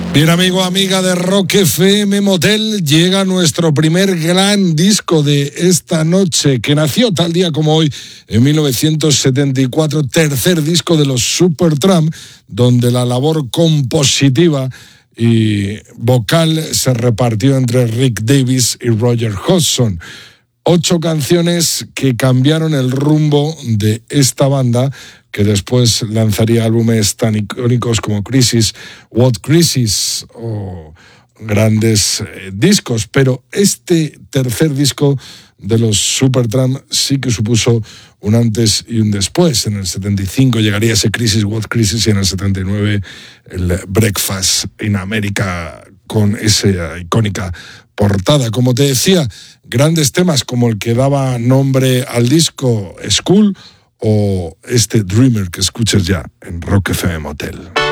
Bien, amigo, amiga de Rock FM Motel, llega nuestro primer gran disco de esta noche, que nació tal día como hoy, en 1974, tercer disco de los Supertramp, donde la labor compositiva y vocal se repartió entre Rick Davies y Roger Hodgson. 8 canciones que cambiaron el rumbo de esta banda, que después lanzaría álbumes tan icónicos como Crisis, What Crisis o grandes discos. Pero este tercer disco de los Supertramp sí que supuso un antes y un después. En el 75 llegaría ese Crisis, What Crisis, y en el 79 el Breakfast in America, con esa icónica portada. Como te decía, grandes temas como el que daba nombre al disco, School, o este Dreamer que escuchas ya en Rock FM Motel.